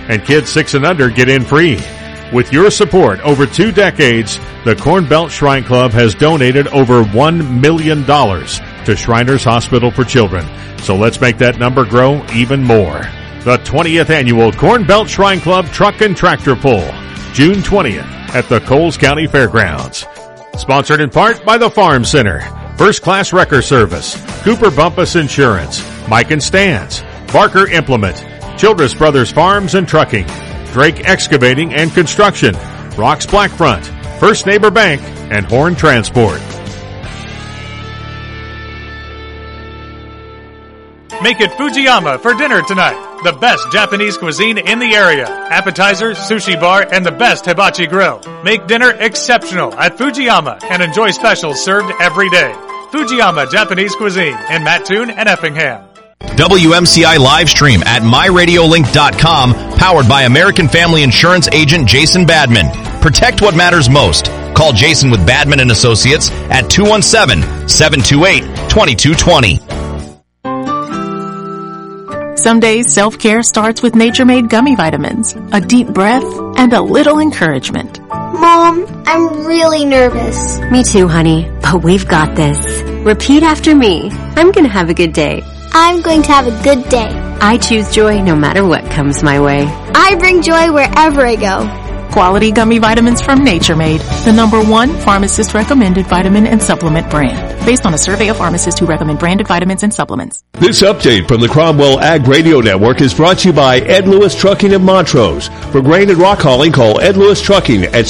and kids 6 and under get in free. With your support over 2 decades, the Corn Belt Shrine Club has donated over $1 million to Shriners Hospital for Children. So let's make that number grow even more. The 20th Annual Corn Belt Shrine Club Truck and Tractor Pull, June 20th at the Coles County Fairgrounds. Sponsored in part by the Farm Center, First Class Wrecker Service, Cooper Bumpus Insurance, Mike and Stans, Barker Implement, Childress Brothers Farms and Trucking, Drake Excavating and Construction, Rocks Blackfront, First Neighbor Bank, and Horn Transport. Make it Fujiyama for dinner tonight. The best Japanese cuisine in the area. Appetizers, sushi bar, and the best hibachi grill. Make dinner exceptional at Fujiyama and enjoy specials served every day. Fujiyama Japanese Cuisine in Mattoon and Effingham. WMCI live stream at myradiolink.com, powered by American Family Insurance agent Jason Badman. Protect what matters most. Call Jason with Badman and Associates at 217-728-2220. Some days self-care starts with Nature Made gummy vitamins, a deep breath, and a little encouragement. Mom, I'm really nervous. Me too, honey, but we've got this. Repeat after me. I'm gonna have a good day. I'm going to have a good day. I choose joy no matter what comes my way. I bring joy wherever I go. Quality gummy vitamins from Nature Made, the #1 pharmacist-recommended vitamin and supplement brand, based on a survey of pharmacists who recommend branded vitamins and supplements. This update from the Cromwell Ag Radio Network is brought to you by Ed Lewis Trucking of Montrose. For grain and rock hauling, call Ed Lewis Trucking at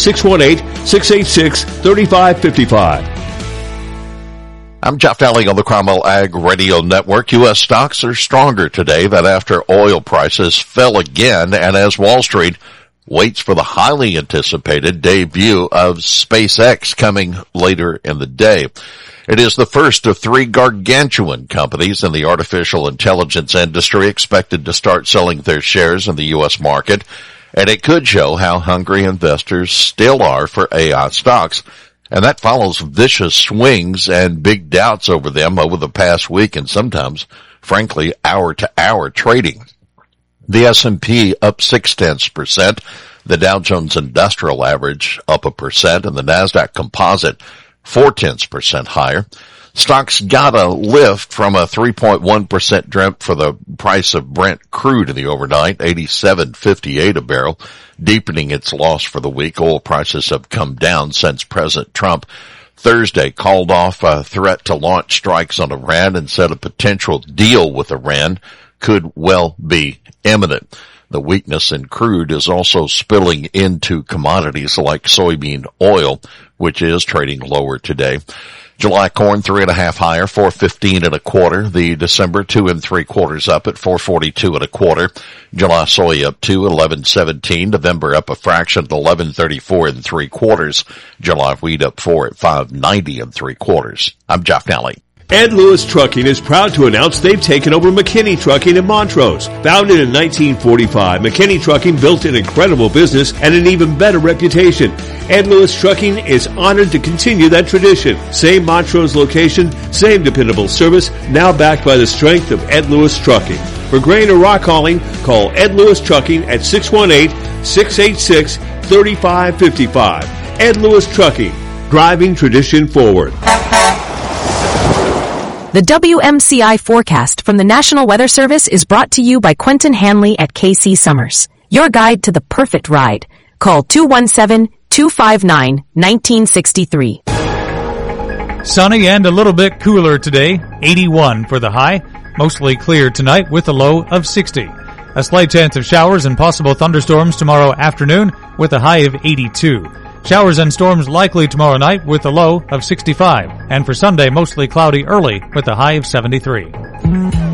618-686-3555. I'm Jeff Daly on the Cromwell Ag Radio Network. U.S. stocks are stronger today than after oil prices fell again, and as Wall Street waits for the highly anticipated debut of SpaceX coming later in the day. It is the first of 3 gargantuan companies in the artificial intelligence industry expected to start selling their shares in the U.S. market, and it could show how hungry investors still are for AI stocks. And that follows vicious swings and big doubts over them over the past week and sometimes, frankly, hour-to-hour trading. The S&P up 0.6%, the Dow Jones Industrial Average up 1%, and the NASDAQ Composite 0.4% higher. Stocks got a lift from a 3.1% jump for the price of Brent crude in the overnight, $87.58 a barrel, deepening its loss for the week. Oil prices have come down since President Trump Thursday called off a threat to launch strikes on Iran and said a potential deal with Iran could well be imminent. The weakness in crude is also spilling into commodities like soybean oil, which is trading lower today. July corn 3.5 higher, 4.15 1/4. The December 2 3/4 up at 4.42 1/4. July soy up 2, 11.17. November up a fraction at 11.34 3/4. July wheat up 4 at 5.90 3/4. I'm Jeff Daly. Ed Lewis Trucking is proud to announce they've taken over McKinney Trucking in Montrose. Founded in 1945, McKinney Trucking built an incredible business and an even better reputation. Ed Lewis Trucking is honored to continue that tradition. Same Montrose location, same dependable service, now backed by the strength of Ed Lewis Trucking. For grain or rock hauling, call Ed Lewis Trucking at 618-686-3555. Ed Lewis Trucking, driving tradition forward. The WMCI forecast from the National Weather Service is brought to you by Quentin Hanley at KC Summers. Your guide to the perfect ride. Call 217-259-1963. Sunny and a little bit cooler today, 81 for the high. Mostly clear tonight with a low of 60. A slight chance of showers and possible thunderstorms tomorrow afternoon with a high of 82. Showers and storms likely tomorrow night with a low of 65. And for Sunday, mostly cloudy early with a high of 73.